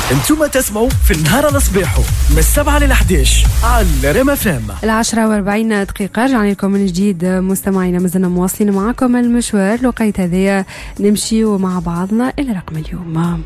انتم تسمعوا في النهار الصباحو من 7 ل 11 على ريم اف ام. 10:40 رجعنا لكم من جديد مستمعينا، مازلنا مواصلين معكم المشوار. لقيت هذايا نمشي مع بعضنا إلى رقم اليوم.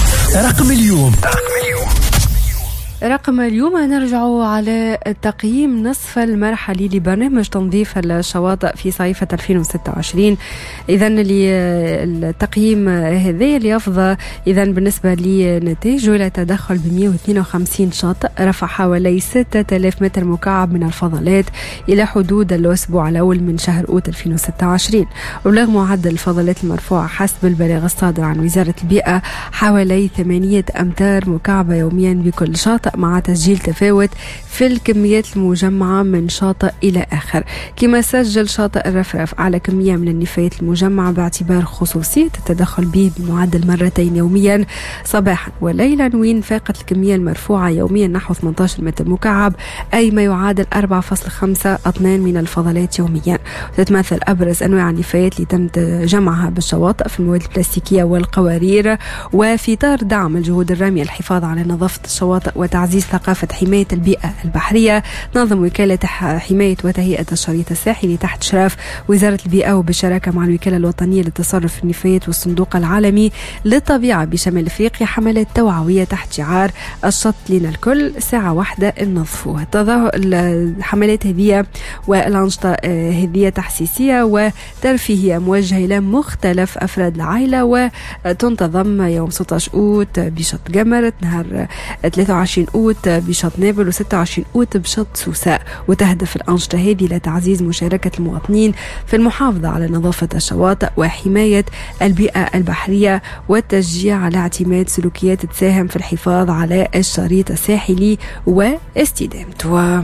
رقم اليوم نرجع على التقييم نصف المرحلي لبرنامج تنظيف الشواطئ في صيفة 2026. إذن التقييم هذا اللي يفضى إذن بالنسبة لنتائجه إلى تدخل ب 152 شاطئ، رفع حوالي 6000 متر مكعب من الفضلات إلى حدود الأسبوع الأول من شهر أوت 2026. وبلغ معدل الفضلات المرفوعة حسب البلاغ الصادر عن وزارة البيئة حوالي 8 أمتار مكعبة يوميا بكل شاطئ، مع تسجيل تفاوت في الكميات المجمعة من شاطئ إلى آخر. كما سجل شاطئ الرفرف على كمية من النفايات المجمعة باعتبار خصوصية التدخل به بمعدل مرتين يوميا صباحا وليلا، وين فاقت الكمية المرفوعة يوميا نحو 18 متر مكعب، أي ما يعادل 4.5 أطنان من الفضلات يوميا. تتمثل أبرز أنواع النفايات اللي تم جمعها بالشواطئ في المواد البلاستيكية والقوارير. وفي إطار دعم الجهود الرامية للحفاظ على نظافة الشواطئ وتعزيز ثقافة حماية البيئة البحرية، تنظم وكالة حماية وتهيئة الشريط الساحلي تحت إشراف وزارة البيئة وبالشراكة مع الوكالة الوطنية للتصرف في النفايات والصندوق العالمي للطبيعة بشمال أفريقيا حملات توعوية تحت شعار الشط لنا الكل، ساعة واحدة ننظفوه. الحملات هذه والأنشطة هذه تحسيسية وترفيهية موجهة إلى مختلف أفراد العائلة، وتنتظم يوم 16 أوت بشط قمر، نهار 23 أوت بشط نابل، و26 أوت بشط سوساء. وتهدف الأنشطة هذه لتعزيز مشاركة المواطنين في المحافظة على نظافة الشواطئ وحماية البيئة البحرية، والتشجيع على اعتماد سلوكيات تساهم في الحفاظ على الشريط الساحلي واستدامته.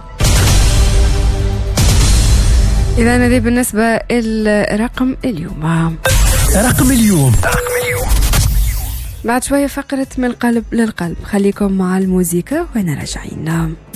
إذا هذا بالنسبة الرقم اليوم. بعد شوية فقرة من القلب للقلب، خليكم مع الموسيقى وانا راجعين.